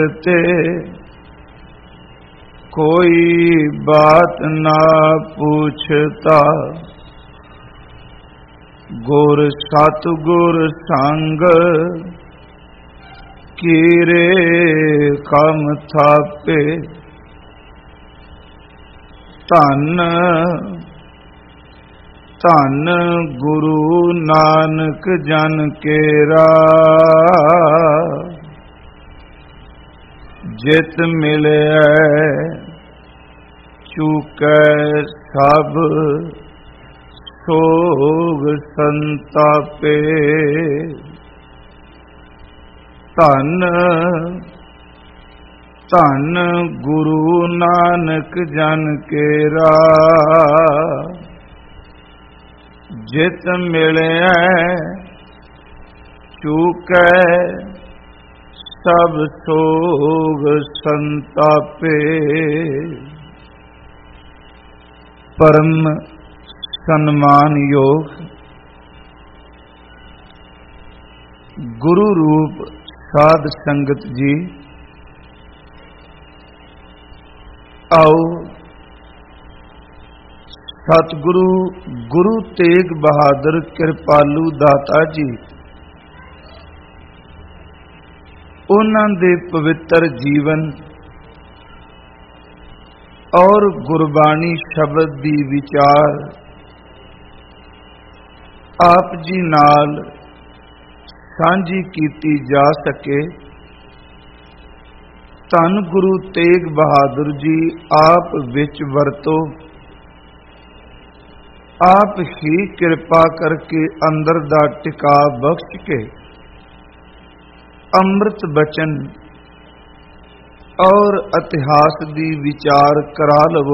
ते कोई बात ना पूछता, गुर सतगुर संग कीरे कम थापे। धन धन गुरु नानक जन केरा, जित मिले चूकै सब सोग संतापे। धन धन गुरु नानक जन केरा, जित मिले चूकै सब सोग संतापे। परम सन्मान योग गुरु रूप साध संगत जी, आओ सतगुरु गुरु तेग बहादुर कृपालू दाता जी, उन्हां दे पवित्र जीवन और गुरबाणी शब्द दी विचार आप जी नाल सांझी कीती जा सके। धन गुरु तेग बहादुर जी आप विच वरतो, आप ही कृपा करके अंदर दा टिका बख्श के अमृत बचन और इतिहास दी विचार करा लवो।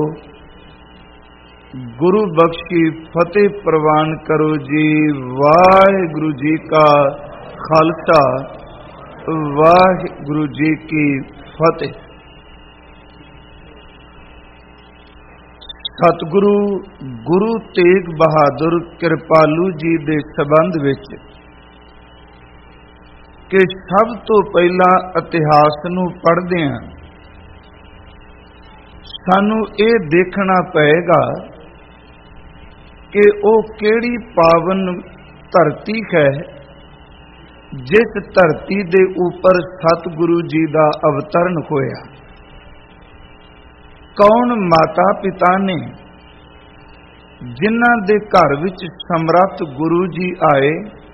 गुरु बख्शी फतेह प्रवान करो जी। वाहिगुरु जी का खालसा, वाहिगुरु जी की फतेह। सतगुरु गुरु तेग बहादुर कृपालू जी दे संबंध विच कि सब तो पहला इतिहास नूं पढ़दे हां सानू ये देखना पएगा कि वो केड़ी पावन धरती है जिस धरती दे ऊपर सतगुरु जी दा अवतरण होया। कौन माता पिता ने जिन्हां दे घर विच समर्थ गुरु जी आए,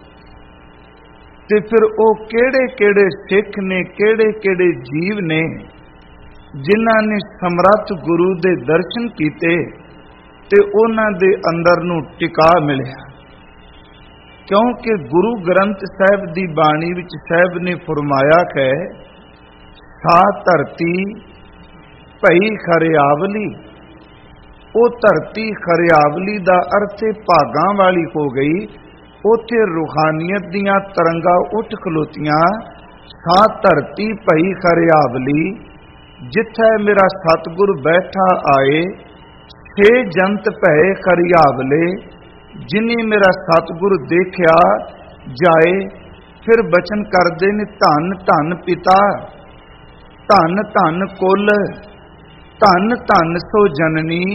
ते फिर वो केड़े केड़े सिख ने, केड़े केड़े जीव ने जिन्हां ने समर्थ गुरु दे दर्शन कीते ते उन्हां दे अंदर नूं टिका मिलिया। क्योंकि गुरु ग्रंथ साहिब दी बाणी विच साहिब ने फरमाया है, सा धरती भई खरियावली। वो धरती खरियावली दा अर्थ भागां वाली हो गई। उथे रूहानियत दियां तरंगां उठ खलोतियां। सा धरती भई खरियावली, जिथे मेरा सतगुर बैठा आए। छे जंत भय खरियावले, जिन्हें मेरा सतगुर देखिया जाए। फिर बचन करते ने, धन धन पिता, धन धन कुल, धन धन सो जननी।